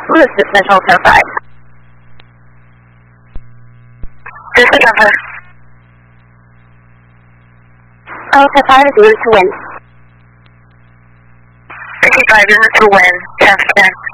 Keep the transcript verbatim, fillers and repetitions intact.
Who is this Central ten five? This is the jumper. Oh, ten five is moved to win. fifty-five is moved to win. ten ten.